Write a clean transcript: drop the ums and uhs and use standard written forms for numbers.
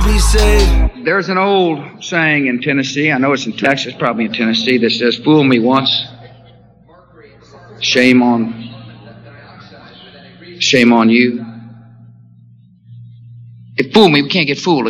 be saved. There's an old saying in Tennessee, I know it's in Texas, probably in Tennessee, that says, fool me once, shame on you. If fool me, we can't get fooled